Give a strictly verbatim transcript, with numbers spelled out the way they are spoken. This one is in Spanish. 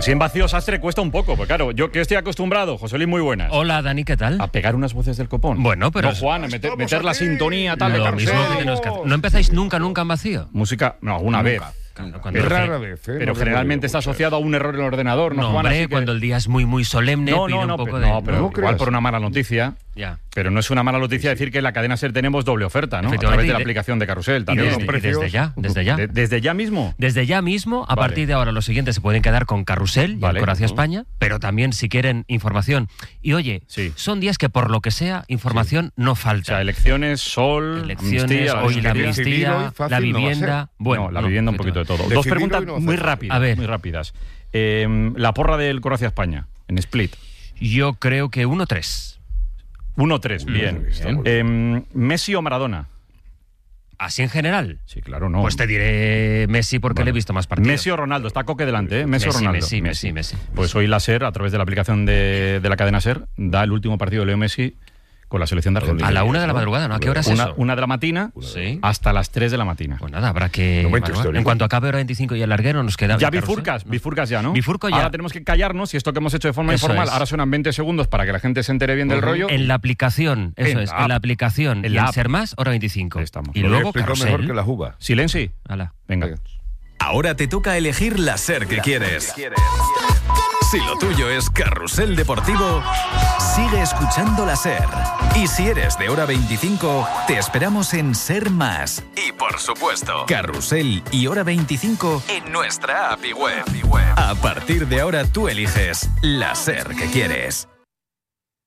Así en vacío sastre cuesta un poco, porque claro, yo que estoy acostumbrado, José Luis, muy buenas. Hola, Dani, ¿qué tal? A pegar unas voces del copón. Bueno, pero... No, Juan, a meter, meter la sintonía tal de Lo carrusel. mismo que tenemos que hacer. ¿No empezáis nunca, nunca en vacío? Música, no, alguna vez. Claro, cuando Pero, rara vez, ¿eh? pero No generalmente está muchas. asociado a un error en el ordenador, ¿no, No, Juan? hombre, Así que- cuando el día es muy, muy solemne, No, pide no, un no, poco pero, de... no, pero No igual creas. por una mala noticia. Ya. Pero no es una mala noticia decir que en la cadena SER tenemos doble oferta, ¿no? A Efectivamente, través de y la de- aplicación de Carrusel Y también. desde, y precios. desde ya, desde ya. De- ¿Desde ya mismo? Desde ya mismo, a Vale. partir de ahora, los siguientes se pueden quedar con Carrusel y Vale. el Corazón Ujú. España, pero también si quieren información. Y oye, Sí. son días que por lo que sea, información no O falta. sea, elecciones, sol, Elecciones, amnistía, hoy la amnistía. Decidir hoy amnistía, fácil la no va a vivienda... ser. Bueno, no, la vivienda un poquito de todo. Dos Decidirlo preguntas y no muy hacer. rápidas, A ver. muy rápidas. Eh, la porra del Croacia España, en Split. Yo creo que uno tres. uno tres, bien. está bien. muy bien. Eh, ¿Messi o Maradona? Así en general. Sí, claro, no. Pues te diré Messi porque Vale. le he visto más partidos. Messi o Ronaldo, está Coque delante, ¿eh? Messi, o Messi, Ronaldo. Messi, Messi, Messi. Pues hoy la SER, a través de la aplicación de, de la cadena SER, da el último partido de Leo Messi con la selección de Argentina. A la una de la madrugada, ¿no? ¿A qué hora es Una, eso? una de la matina Sí. hasta las tres de la matina. Pues nada, habrá que... Momento evaluar. histórico. En cuanto acabe hora veinticinco y el larguero, nos queda... Ya el carrusel, bifurcas, ¿no? bifurcas ya, ¿no? Bifurco ya. Ahora tenemos que callarnos y esto que hemos hecho de forma Eso informal, es. ahora suenan veinte segundos para que la gente se entere bien del Ujú. rollo. En la aplicación, eso En es, la en la app. aplicación En y la en app. Ser Más, hora veinticinco. Ahí estamos. Y Lo luego explico carrusel. mejor que la uva. Silenci. Ala. Venga. Venga. Ahora te toca elegir la SER que quieres. Si lo tuyo es Carrusel Deportivo, sigue escuchando la SER. Y si eres de hora veinticinco, te esperamos en Ser Más. Y por supuesto, Carrusel y hora veinticinco en nuestra app y web. A partir de ahora tú eliges la SER que quieres.